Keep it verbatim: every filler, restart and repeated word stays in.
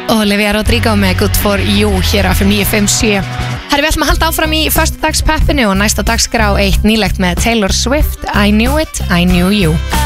Olivia Rodrigo með Good For You hér á F M níu fimm sjö. Herri, við ætlum að halda áfram í föstudagspeppinu og næsta dagskrá eitt nýlegt með Taylor Swift, I Knew It, I Knew You.